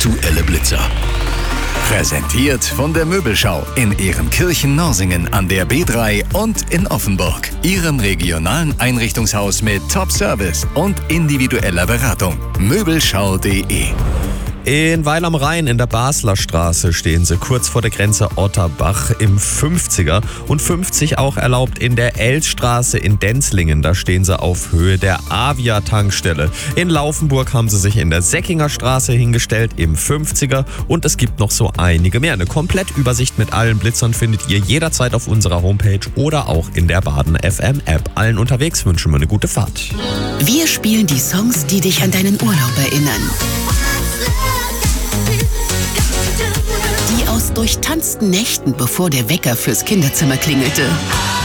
Aktuelle Blitzer. Präsentiert von der Möbelschau in Ehrenkirchen-Norsingen an der B3 und in Offenburg. Ihrem regionalen Einrichtungshaus mit Top-Service und individueller Beratung. Möbelschau.de. In Weil am Rhein in der Basler Straße stehen sie kurz vor der Grenze Otterbach im 50er und 50 auch erlaubt in der Elstraße in Denzlingen. Da stehen sie auf Höhe der Avia-Tankstelle. In Laufenburg haben sie sich in der Säckinger Straße hingestellt im 50er und es gibt noch so einige mehr. Eine Komplettübersicht mit allen Blitzern findet ihr jederzeit auf unserer Homepage oder auch in der Baden FM App. Allen unterwegs wünschen wir eine gute Fahrt. Wir spielen die Songs, die dich an deinen Urlaub erinnern. Die aus durchtanzten Nächten, bevor der Wecker fürs Kinderzimmer klingelte.